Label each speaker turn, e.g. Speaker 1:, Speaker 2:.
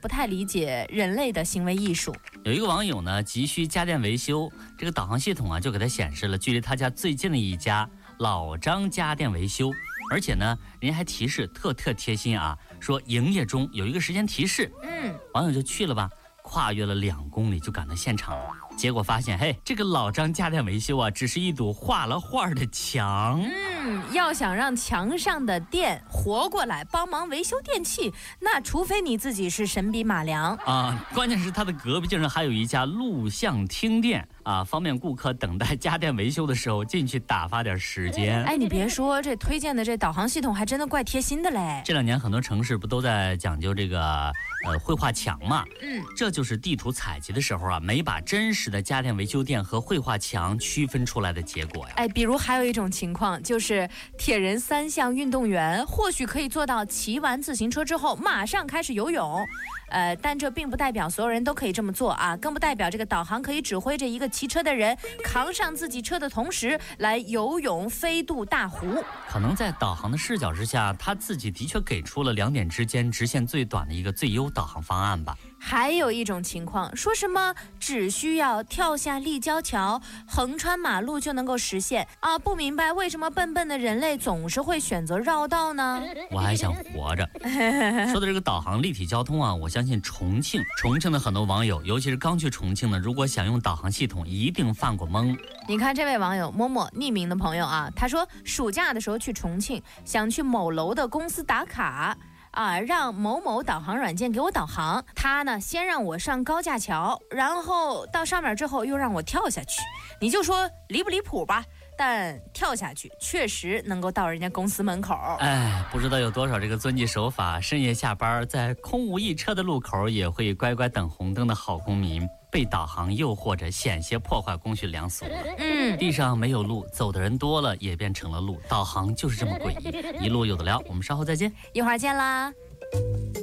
Speaker 1: 不太理解人类的行为艺术。
Speaker 2: 有一个网友呢，急需家电维修，这个导航系统啊就给他显示了距离他家最近的一家老张家电维修，而且呢，人家还提示特贴心啊，说营业中有一个时间提示。网友就去了吧，跨越了2公里就赶到现场了。结果发现，嘿，这个老张家电维修啊，只是一堵画了画的墙。
Speaker 1: 要想让墙上的电活过来，帮忙维修电器，那除非你自己是神笔马良
Speaker 2: 啊！关键是他的隔壁竟然还有一家录像厅店啊，方便顾客等待家电维修的时候进去打发点时间。
Speaker 1: 哎，你别说，这推荐的这导航系统还真的怪贴心的嘞。
Speaker 2: 这2年很多城市不都在讲究这个绘画墙嘛？这就是地图采集的时候啊，没把真实的家电维修店和绘画墙区分出来的结果呀。
Speaker 1: 哎，比如还有一种情况，就是铁人3项运动员或许可以做到骑完自行车之后马上开始游泳，但这并不代表所有人都可以这么做啊，更不代表这个导航可以指挥着一个骑车的人扛上自己车的同时来游泳飞渡大湖。
Speaker 2: 可能在导航的视角之下，他自己的确给出了2点之间直线最短的一个最优导航方案吧。
Speaker 1: 还有一种情况，说什么只需要跳下立交桥，横穿马路就能够实现啊！不明白为什么笨笨的人类总是会选择绕道呢？
Speaker 2: 我还想活着。说的这个导航立体交通啊，我相信重庆的很多网友，尤其是刚去重庆的，如果想用导航系统，一定犯过懵。
Speaker 1: 你看这位网友默默匿名的朋友啊，他说暑假的时候去重庆，想去某楼的公司打卡。让某某导航软件给我导航，他呢先让我上高架桥，然后到上面之后又让我跳下去，你就说离不离谱吧？但跳下去确实能够到人家公司门口。
Speaker 2: 哎，不知道有多少这个遵纪守法、深夜下班在空无一车的路口也会乖乖等红灯的好公民，被导航诱惑着险些破坏公序良俗了。地上没有路，走的人多了也变成了路，导航就是这么诡异。一路有的聊，我们稍后再见，
Speaker 1: 一会儿见啦。